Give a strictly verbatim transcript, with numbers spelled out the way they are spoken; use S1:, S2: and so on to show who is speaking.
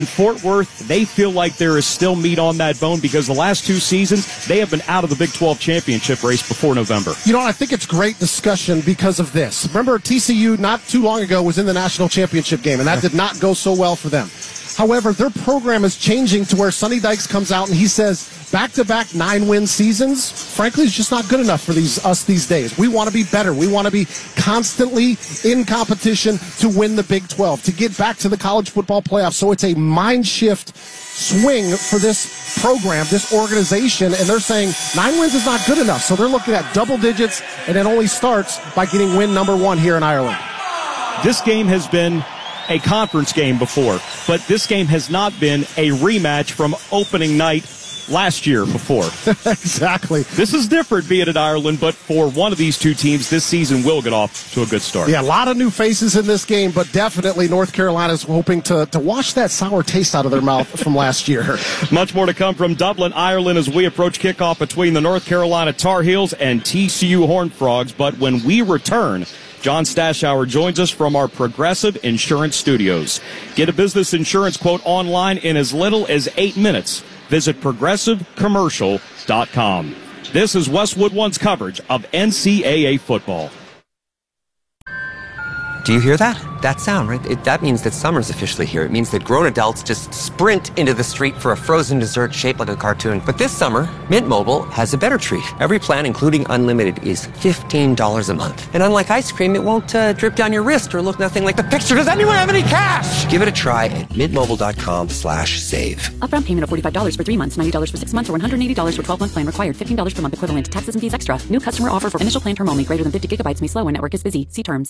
S1: In Fort Worth, they feel like there is still meat on that bone because the last two seasons, they have been out of the Big twelve championship race before November.
S2: You know, I think it's great discussion because of this. Remember, T C U not too long ago was in the national championship game, and that did not go so well for them. However, their program is changing to where Sonny Dykes comes out and he says back-to-back nine-win seasons, frankly, is just not good enough for these us these days. We want to be better. We want to be constantly in competition to win the Big twelve, to get back to the college football playoffs. So it's a mind shift swing for this program, this organization, and they're saying nine wins is not good enough. So they're looking at double digits, and it only starts by getting win number one here in Ireland.
S1: This game has been a conference game before, but this game has not been a rematch from opening night last year before.
S2: Exactly.
S1: This is different being at Ireland, but for one of these two teams, this season will get off to a good start.
S2: Yeah, a lot of new faces in this game, but definitely North Carolina's hoping to, to wash that sour taste out of their mouth from last year.
S1: Much more to come from Dublin, Ireland, as we approach kickoff between the North Carolina Tar Heels and T C U Horned Frogs. But when we return, John Stashower joins us from our Progressive Insurance Studios. Get a business insurance quote online in as little as eight minutes. Visit progressive commercial dot com. This is Westwood One's coverage of N C double A football.
S3: Do you hear that? That sound, right? It, that means that summer's officially here. It means that grown adults just sprint into the street for a frozen dessert shaped like a cartoon. But this summer, Mint Mobile has a better treat. Every plan, including unlimited, is fifteen dollars a month. And unlike ice cream, it won't uh, drip down your wrist or look nothing like the picture. Does anyone have any cash? Give it a try at mintmobile.com slash save.
S4: Upfront payment of forty-five dollars for three months, ninety dollars for six months, or one hundred eighty dollars for twelve-month plan required. fifteen dollars per month equivalent. Taxes and fees extra. New customer offer for initial plan term only. Greater than fifty gigabytes may slow when network is busy. See terms.